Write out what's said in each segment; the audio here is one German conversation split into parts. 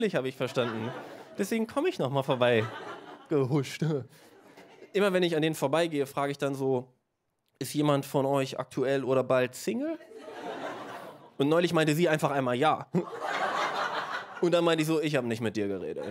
habe ich verstanden. Deswegen komme ich noch mal vorbei. Gehuscht. Immer wenn ich an denen vorbeigehe, frage ich dann so, ist jemand von euch aktuell oder bald Single? Und neulich meinte sie einfach einmal ja. Und dann meinte ich so, ich habe nicht mit dir geredet.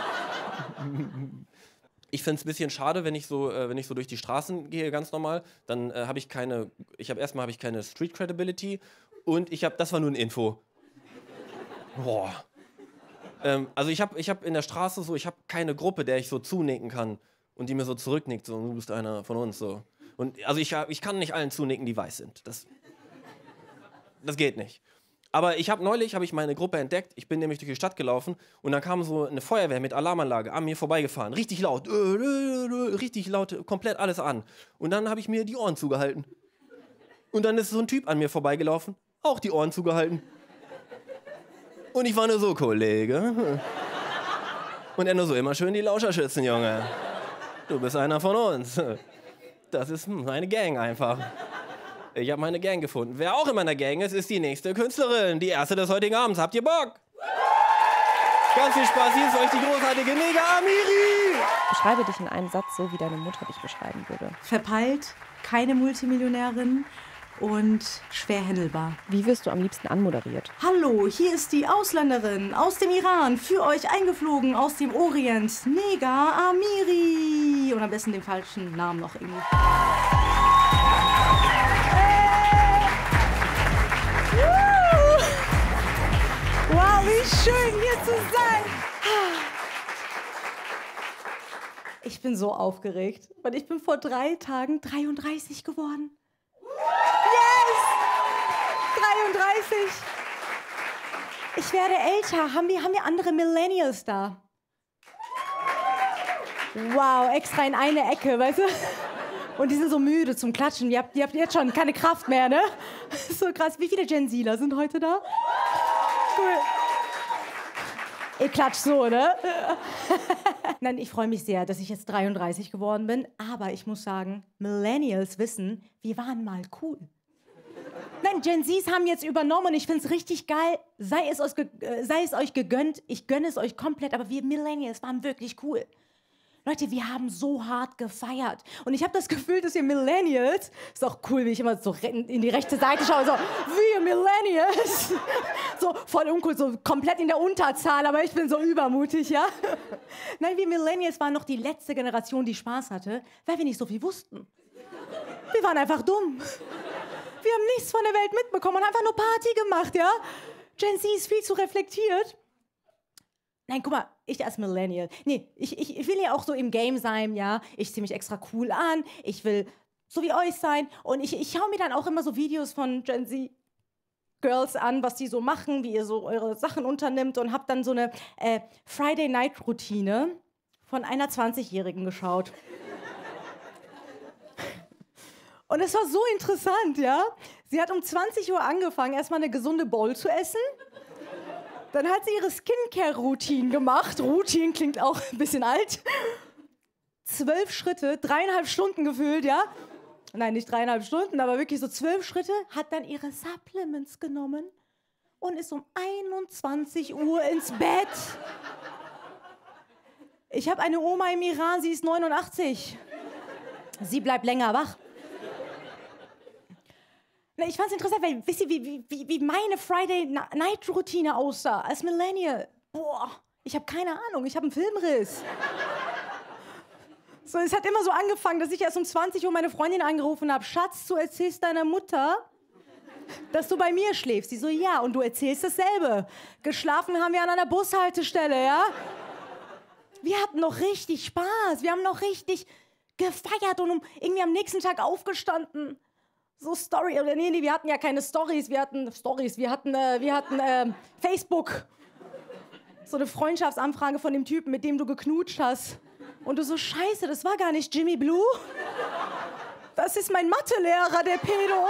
Ich finde es ein bisschen schade, wenn ich so durch die Straßen gehe, ganz normal, dann habe ich keine Street Credibility und das war nur eine Info. Boah. Also ich hab in der Straße so, ich habe keine Gruppe, der ich so zunicken kann und die mir so zurücknickt, so, du bist einer von uns, so. Und also ich kann nicht allen zunicken, die weiß sind. Das geht nicht. Aber neulich habe ich meine Gruppe entdeckt. Ich bin nämlich durch die Stadt gelaufen und dann kam so eine Feuerwehr mit Alarmanlage an mir vorbeigefahren. Richtig laut, komplett alles an. Und dann habe ich mir die Ohren zugehalten. Und dann ist so ein Typ an mir vorbeigelaufen, auch die Ohren zugehalten. Und ich war nur so, Kollege. Und er nur so, immer schön die Lauscher schützen, Junge. Du bist einer von uns. Das ist meine Gang einfach. Ich habe meine Gang gefunden. Wer auch in meiner Gang ist, ist die nächste Künstlerin. Die erste des heutigen Abends. Habt ihr Bock? Ganz viel Spaß. Hier ist euch die großartige Nega Amiri. Beschreibe dich in einem Satz so, wie deine Mutter dich beschreiben würde. Verpeilt, keine Multimillionärin und schwer händelbar. Wie wirst du am liebsten anmoderiert? Hallo, hier ist die Ausländerin aus dem Iran, für euch eingeflogen aus dem Orient, Nega Amiri. Und am besten den falschen Namen noch irgendwie. Wow, wie schön hier zu sein. Ich bin so aufgeregt, weil ich bin vor 3 Tagen 33 geworden. Yes! 33. Ich werde älter. Haben wir andere Millennials da? Wow, extra in eine Ecke, weißt du? Und die sind so müde zum Klatschen. Ihr habt jetzt schon keine Kraft mehr, ne? So krass. Wie viele Gen Zler sind heute da? Cool. Ihr klatscht so, ne? Nein, ich freue mich sehr, dass ich jetzt 33 geworden bin. Aber ich muss sagen, Millennials wissen, wir waren mal cool. Nein, Gen Zs haben jetzt übernommen und ich finde es richtig geil. Sei es euch gegönnt. Ich gönne es euch komplett. Aber wir Millennials waren wirklich cool. Leute, wir haben so hart gefeiert. Und ich habe das Gefühl, dass wir Millennials, ist auch cool, wie ich immer so in die rechte Seite schaue, so, wir Millennials, so voll uncool, so komplett in der Unterzahl, aber ich bin so übermutig, ja? Nein, wir Millennials waren noch die letzte Generation, die Spaß hatte, weil wir nicht so viel wussten. Wir waren einfach dumm. Wir haben nichts von der Welt mitbekommen und einfach nur Party gemacht, ja? Gen Z ist viel zu reflektiert. Nein, guck mal, ich als Millennial. Nee, ich will ja auch so im Game sein, ja. Ich ziehe mich extra cool an. Ich will so wie euch sein. Und ich schaue mir dann auch immer so Videos von Gen Z Girls an, was die so machen, wie ihr so eure Sachen unternimmt. Und habe dann so eine Friday-Night-Routine von einer 20-Jährigen geschaut. Und es war so interessant, ja. Sie hat um 20 Uhr angefangen, erstmal eine gesunde Bowl zu essen. Dann hat sie ihre Skincare-Routine gemacht. Routine klingt auch ein bisschen alt. 12 Schritte, 3,5 Stunden gefühlt, ja? Nein, nicht 3,5 Stunden, aber wirklich so 12 Schritte. Hat dann ihre Supplements genommen und ist um 21 Uhr ins Bett. Ich habe eine Oma im Iran, sie ist 89. Sie bleibt länger wach. Ich fand es interessant, weil, wisst ihr, wie meine Friday-Night-Routine aussah als Millennial? Boah, ich habe keine Ahnung, ich habe einen Filmriss. So, es hat immer so angefangen, dass ich erst um 20 Uhr meine Freundin angerufen habe. Schatz, du erzählst deiner Mutter, dass du bei mir schläfst. Sie so, ja, und du erzählst dasselbe. Geschlafen haben wir an einer Bushaltestelle, ja? Wir hatten noch richtig Spaß, wir haben noch richtig gefeiert und irgendwie am nächsten Tag aufgestanden. So Story, oder nee, wir hatten ja keine Stories, wir hatten Facebook. So eine Freundschaftsanfrage von dem Typen, mit dem du geknutscht hast. Und du so, scheiße, das war gar nicht Jimmy Blue. Das ist mein Mathelehrer, der Pedo.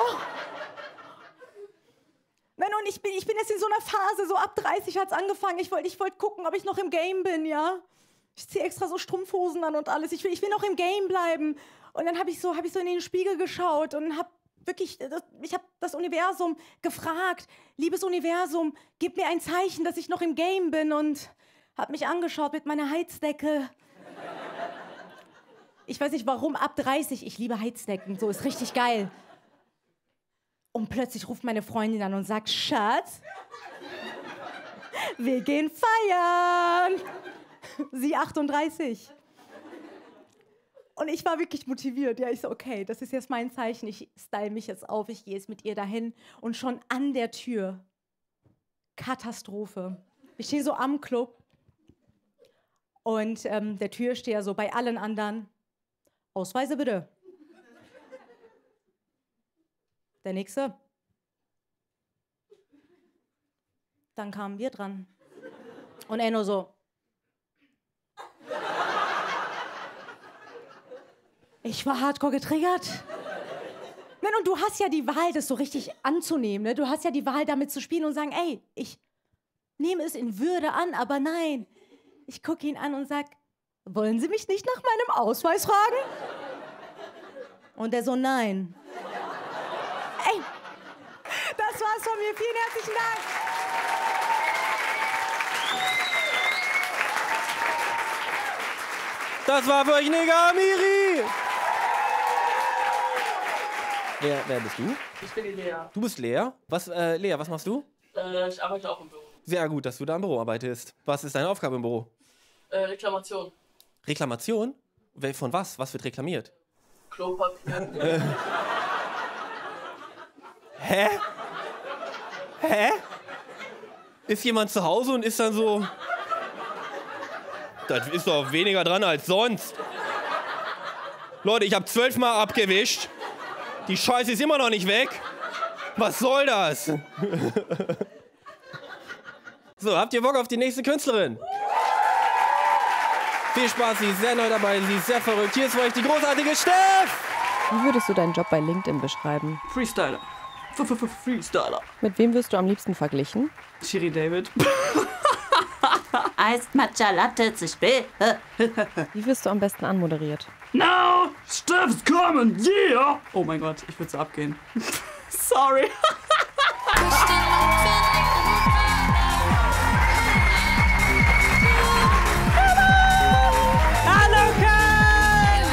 Nein, und ich bin jetzt in so einer Phase, so ab 30 hat's angefangen. Ich wollte gucken, ob ich noch im Game bin, ja. Ich ziehe extra so Strumpfhosen an und alles. Ich will noch im Game bleiben. Und dann habe ich so in den Spiegel geschaut und ich habe das Universum gefragt, liebes Universum, gib mir ein Zeichen, dass ich noch im Game bin. Und hab mich angeschaut mit meiner Heizdecke. Ich weiß nicht warum, ab 30, ich liebe Heizdecken, so ist richtig geil. Und plötzlich ruft meine Freundin an und sagt, Schatz, wir gehen feiern. Sie 38. Und ich war wirklich motiviert. Ja, ich so, okay, das ist jetzt mein Zeichen. Ich style mich jetzt auf, ich gehe jetzt mit ihr dahin. Und schon an der Tür, Katastrophe. Ich stehe so am Club und der Türsteher so bei allen anderen, Ausweise bitte. Der Nächste. Dann kamen wir dran. Und er nur so. Ich war hardcore getriggert. Nein, und du hast ja die Wahl, das so richtig anzunehmen. Ne? Du hast ja die Wahl, damit zu spielen und sagen, ey, ich nehme es in Würde an, aber nein. Ich gucke ihn an und sag, wollen Sie mich nicht nach meinem Ausweis fragen? Und er so, nein. Ey, das war's von mir. Vielen herzlichen Dank. Das war für euch Nigga Amiri. Wer bist du? Ich bin die Lea. Du bist Lea. Lea, was machst du? Ich arbeite auch im Büro. Sehr gut, dass du da im Büro arbeitest. Was ist deine Aufgabe im Büro? Reklamation. Reklamation? Von was? Was wird reklamiert? Klopapier. Hä? Hä? Ist jemand zu Hause und ist dann so... Das ist doch weniger dran als sonst. Leute, ich habe 12 Mal abgewischt. Die Scheiße ist immer noch nicht weg. Was soll das? So, habt ihr Bock auf die nächste Künstlerin? Viel Spaß, sie ist sehr neu dabei, sie ist sehr verrückt. Hier ist für euch die großartige Steff! Wie würdest du deinen Job bei LinkedIn beschreiben? Freestyler. Freestyler. Mit wem wirst du am liebsten verglichen? Shiri David. Iced Matcha Latte zu spät. Wie wirst du am besten anmoderiert? Now, Steff's coming, yeah! Oh mein Gott, ich würde so abgehen. Sorry. Hallo, Kai!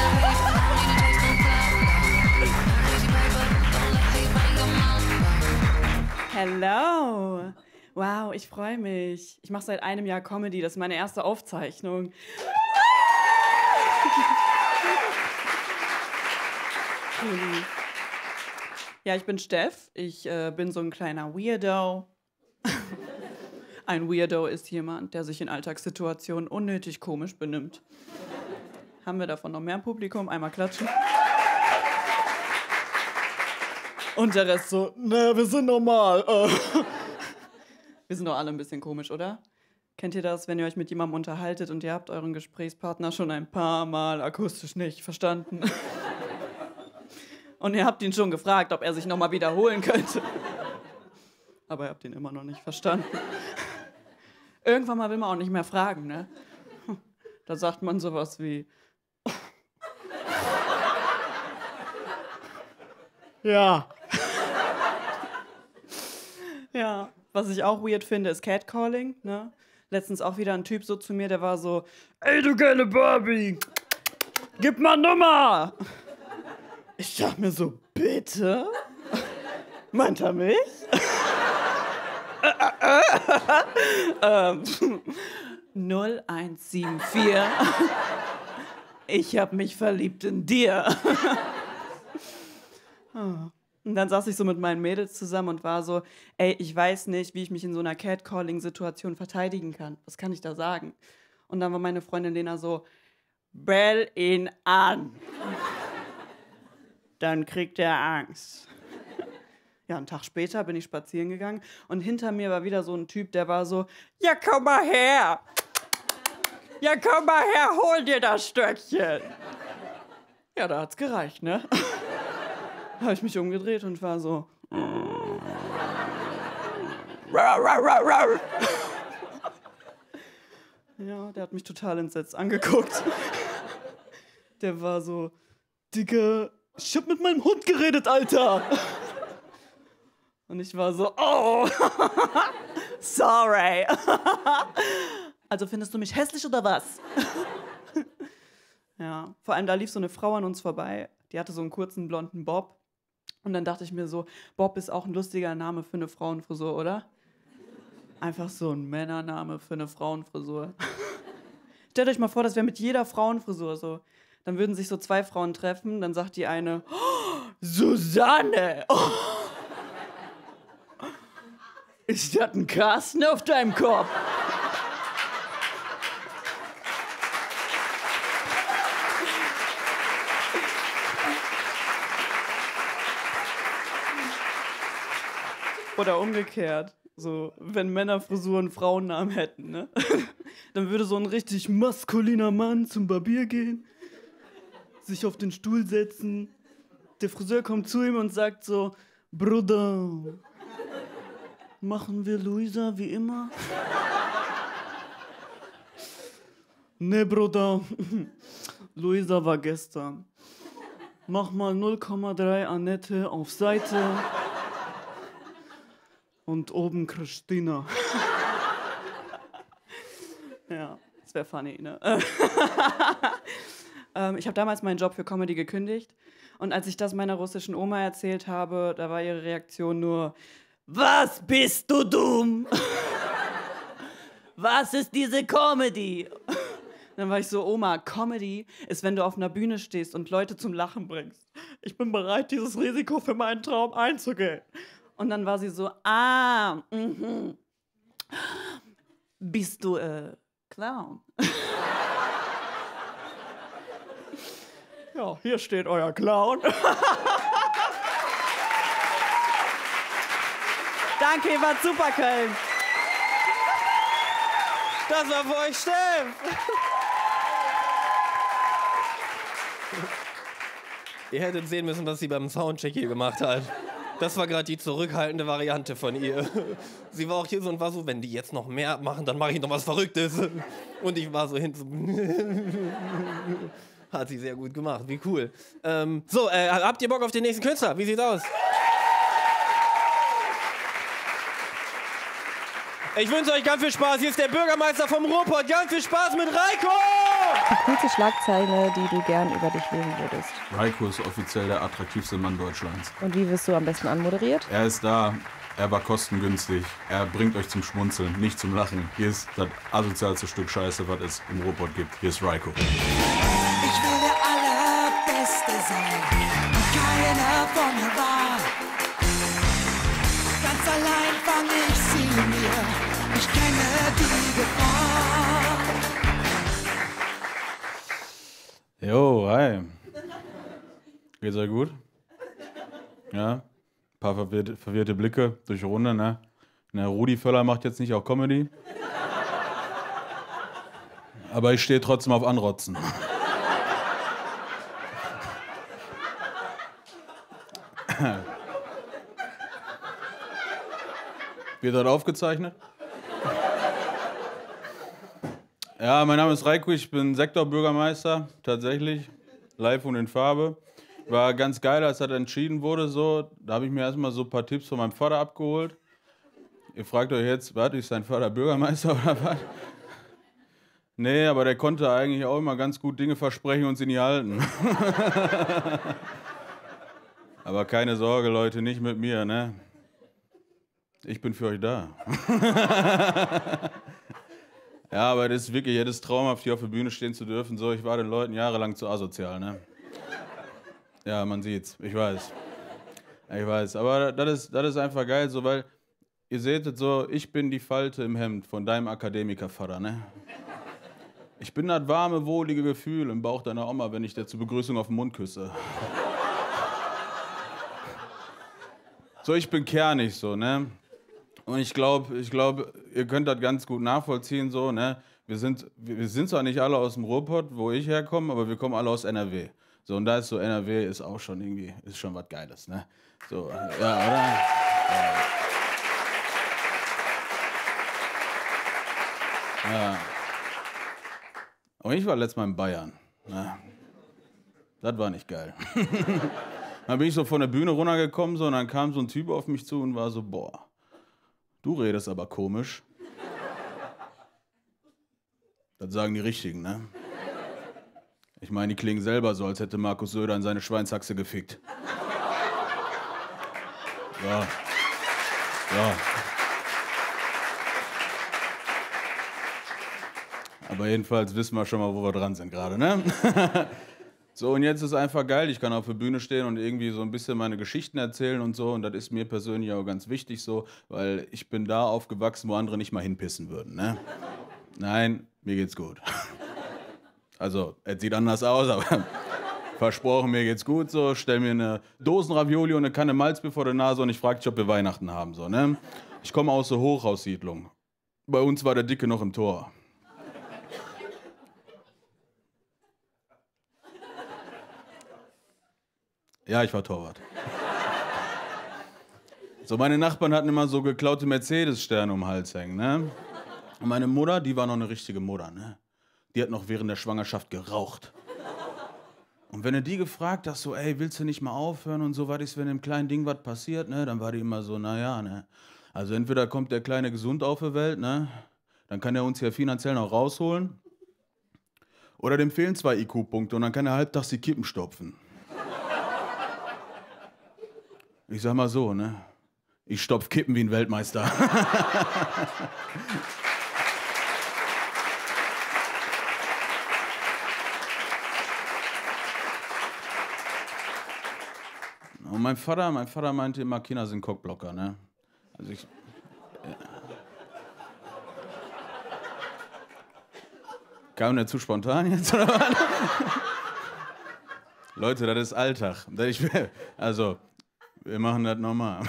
Hello. Wow, ich freue mich. Ich mache seit einem Jahr Comedy, das ist meine erste Aufzeichnung. Ja, ich bin Steff. Ich bin so ein kleiner Weirdo. Ein Weirdo ist jemand, der sich in Alltagssituationen unnötig komisch benimmt. Haben wir davon noch mehr im Publikum? Einmal klatschen. Und der Rest so, ne, wir sind normal. Wir sind doch alle ein bisschen komisch, oder? Kennt ihr das, wenn ihr euch mit jemandem unterhaltet und ihr habt euren Gesprächspartner schon ein paar Mal akustisch nicht verstanden? Und ihr habt ihn schon gefragt, ob er sich nochmal wiederholen könnte. Aber ihr habt ihn immer noch nicht verstanden. Irgendwann mal will man auch nicht mehr fragen, ne? Da sagt man sowas wie... Ja. Ja, was ich auch weird finde, ist Catcalling, ne? Letztens auch wieder ein Typ so zu mir, der war so, ey, du geile Barbie, gib mal Nummer. Ich dachte mir so, bitte? Meint er mich? 0174. Ich hab mich verliebt in dir. Und dann saß ich so mit meinen Mädels zusammen und war so, ey, ich weiß nicht, wie ich mich in so einer Catcalling-Situation verteidigen kann. Was kann ich da sagen? Und dann war meine Freundin Lena so, bell ihn an. Dann kriegt er Angst. Ja, einen Tag später bin ich spazieren gegangen und hinter mir war wieder so ein Typ, der war so, ja, komm mal her. Ja, komm mal her, hol dir das Stöckchen. Ja, da hat's gereicht, ne? Habe ich mich umgedreht und war so. Ja, der hat mich total entsetzt angeguckt. Der war so, Digga, ich hab mit meinem Hund geredet, Alter. Und ich war so, oh, sorry. Also findest du mich hässlich oder was? Ja, vor allem da lief so eine Frau an uns vorbei, die hatte so einen kurzen blonden Bob. Und dann dachte ich mir so, Bob ist auch ein lustiger Name für eine Frauenfrisur, oder? Einfach so ein Männername für eine Frauenfrisur. Stellt euch mal vor, das wäre mit jeder Frauenfrisur so. Dann würden sich so 2 Frauen treffen, dann sagt die eine, oh, Susanne! Oh. Ist das ein Carsten auf deinem Kopf? Oder umgekehrt, so, wenn Männer Frisuren Frauennamen hätten, ne? Dann würde so ein richtig maskuliner Mann zum Barbier gehen, sich auf den Stuhl setzen, der Friseur kommt zu ihm und sagt so, Bruder, machen wir Luisa wie immer? Nee, Bruder, Luisa war gestern. Mach mal 0,3 Annette auf Seite. Und oben Christina. Ja, das wäre funny, ne? Ich habe damals meinen Job für Comedy gekündigt. Und als ich das meiner russischen Oma erzählt habe, da war ihre Reaktion nur, was bist du dumm? Was ist diese Comedy? Dann war ich so, Oma, Comedy ist, wenn du auf einer Bühne stehst und Leute zum Lachen bringst. Ich bin bereit, dieses Risiko für meinen Traum einzugehen. Und dann war sie so, bist du Clown? Ja, hier steht euer Clown. Danke, ihr wart super, Köln. Das war für euch, Steff. Ihr hättet sehen müssen, was sie beim Soundcheck hier gemacht hat. Das war gerade die zurückhaltende Variante von ihr. Sie war auch hier so und war so, wenn die jetzt noch mehr machen, dann mache ich noch was Verrücktes. Und ich war so hinten. Hat sie sehr gut gemacht, wie cool. Habt ihr Bock auf den nächsten Künstler? Wie sieht's aus? Ich wünsche euch ganz viel Spaß. Hier ist der Bürgermeister vom Ruhrpott. Ganz viel Spaß mit Reiko! Die coolste Schlagzeile, die du gern über dich lesen würdest. Reiko ist offiziell der attraktivste Mann Deutschlands. Und wie wirst du am besten anmoderiert? Er ist da, er war kostengünstig, er bringt euch zum Schmunzeln, nicht zum Lachen. Hier ist das asozialste Stück Scheiße, was es im Ruhrpott gibt. Hier ist Reiko. Ich will der Allerbeste sein und keiner von mir war. Ganz allein fang ich sie mir, ich kenne die Gefahr. Jo, hi. Geht's euch gut? Ja? Ein paar verwirrte Blicke durch die Runde, ne? Na, Rudi Völler macht jetzt nicht auch Comedy. Aber ich stehe trotzdem auf Anrotzen. Wird das aufgezeichnet? Ja, mein Name ist Reiko, ich bin Sektorbürgermeister, tatsächlich, live und in Farbe. War ganz geil, als das entschieden wurde, so. Da habe ich mir erstmal so ein paar Tipps von meinem Vater abgeholt. Ihr fragt euch jetzt, warte, ist sein Vater Bürgermeister oder was? Nee, aber der konnte eigentlich auch immer ganz gut Dinge versprechen und sie nie halten. Aber keine Sorge, Leute, nicht mit mir, ne? Ich bin für euch da. Ja, aber das ist wirklich jedes traumhaft, hier auf der Bühne stehen zu dürfen. So, ich war den Leuten jahrelang zu asozial, ne? Ja, man sieht's. Ich weiß. Ich weiß. Aber das ist einfach geil, so, weil ihr seht es so, ich bin die Falte im Hemd von deinem Akademikervater, ne? Ich bin das warme, wohlige Gefühl im Bauch deiner Oma, wenn ich dir zur Begrüßung auf den Mund küsse. So, ich bin kernig, so, ne? Und ich glaube, ihr könnt das ganz gut nachvollziehen, so, ne? Wir sind zwar nicht alle aus dem Ruhrpott, wo ich herkomme, aber wir kommen alle aus NRW. So, und da ist so, NRW ist auch schon irgendwie, ist schon was Geiles, ne? So, ja, oder? Ja. Ja. Und ich war letztes Mal in Bayern. Ne? Das war nicht geil. Dann bin ich so von der Bühne runtergekommen, so, und dann kam so ein Typ auf mich zu und war so, boah, du redest aber komisch. Das sagen die Richtigen, ne? Ich meine, die klingen selber so, als hätte Markus Söder in seine Schweinshaxe gefickt. Ja. Ja. Aber jedenfalls wissen wir schon mal, wo wir dran sind gerade, ne? So, und jetzt ist einfach geil, ich kann auf der Bühne stehen und irgendwie so ein bisschen meine Geschichten erzählen und so. Und das ist mir persönlich auch ganz wichtig so, weil ich bin da aufgewachsen, wo andere nicht mal hinpissen würden, ne? Nein, mir geht's gut. Also, es sieht anders aus, aber versprochen, mir geht's gut so. Stell mir eine Dosenravioli und eine Kanne Malzbier vor der Nase und ich frag dich, ob wir Weihnachten haben, so, ne? Ich komme aus der Hochhaussiedlung. Bei uns war der Dicke noch im Tor. Ja, ich war Torwart. So, meine Nachbarn hatten immer so geklaute Mercedes-Sterne um den Hals hängen, ne? Und meine Mutter, die war noch eine richtige Mutter, ne? Die hat noch während der Schwangerschaft geraucht. Und wenn du die gefragt hast, so, ey, willst du nicht mal aufhören und so, was ist, wenn dem kleinen Ding was passiert, ne? Dann war die immer so, naja, ne? Also entweder kommt der Kleine gesund auf die Welt, ne? Dann kann er uns ja finanziell noch rausholen. Oder dem fehlen 2 IQ-Punkte und dann kann er halbtags die Kippen stopfen. Ich sag mal so, ne? Ich stopf Kippen wie ein Weltmeister. Und mein Vater meinte immer, Kinder sind Cockblocker, ne? Also ich... Kam der zu spontan jetzt, oder was? Leute, das ist Alltag. Also... Wir machen das normal.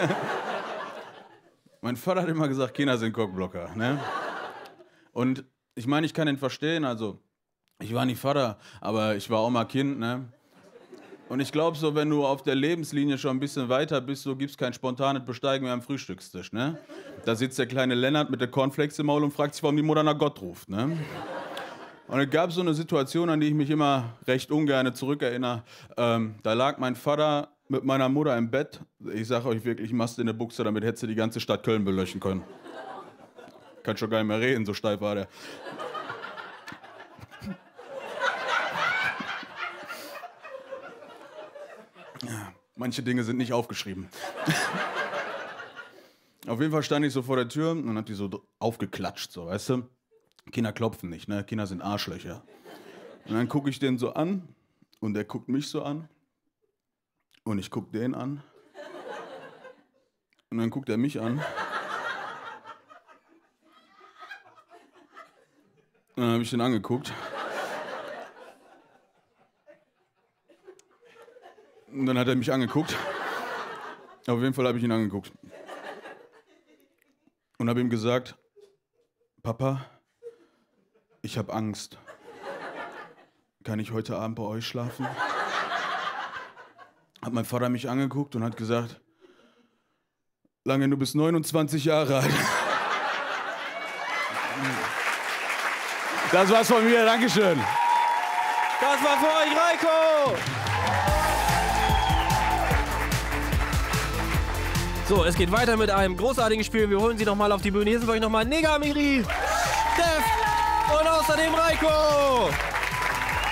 Mein Vater hat immer gesagt, Kinder sind Cockblocker, ne? Und ich meine, ich kann ihn verstehen, also ich war nicht Vater, aber ich war auch mal Kind, ne? Und ich glaube so, wenn du auf der Lebenslinie schon ein bisschen weiter bist, so gibt's kein spontanes Besteigen mehr am Frühstückstisch, ne? Da sitzt der kleine Lennart mit der Cornflakes im Maul und fragt sich, warum die Mutter nach Gott ruft, ne? Und es gab so eine Situation, an die ich mich immer recht ungern zurückerinnere. Da lag mein Vater mit meiner Mutter im Bett. Ich sag euch wirklich, Mast in der Buchse, damit hättest du die ganze Stadt Köln belöschen können. Kann schon gar nicht mehr reden, so steif war der. Ja, manche Dinge sind nicht aufgeschrieben. Auf jeden Fall stand ich so vor der Tür und dann hat die so aufgeklatscht, so, weißt du? Kinder klopfen nicht, ne? Kinder sind Arschlöcher. Und dann gucke ich den so an und der guckt mich so an. Und ich guck den an. Und dann guckt er mich an. Und dann habe ich den angeguckt. Und dann hat er mich angeguckt. Auf jeden Fall habe ich ihn angeguckt. Und habe ihm gesagt, Papa, ich habe Angst. Kann ich heute Abend bei euch schlafen? Hat mein Vater mich angeguckt und hat gesagt, Lange, du bist 29 Jahre alt. Das war's von mir, Dankeschön. Das war für euch Reiko! So, es geht weiter mit einem großartigen Spiel. Wir holen sie nochmal auf die Bühne. Hier sind für euch nochmal Nega, Miri, Steph und außerdem Reiko.